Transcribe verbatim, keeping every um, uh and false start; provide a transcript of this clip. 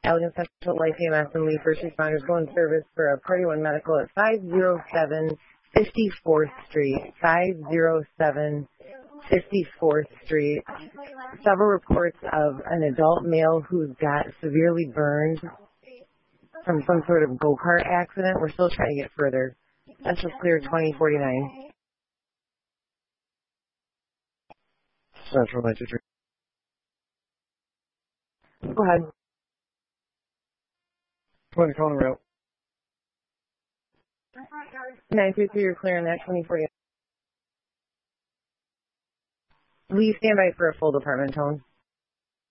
Allegan Central Life E M S and Lee First Responders go in service for a Party One Medical at five oh seven fifty-fourth Street, five oh seven fifty-fourth Street. Several reports of an adult male who's got severely burned from some sort of go-kart accident. We're still trying to get further. That's just clear twenty forty-nine. Central ninety-three. Go ahead. twenty Conan Rail. nine three three, you're clear on that, twenty forty-nine. Lee, stand by for a full department tone.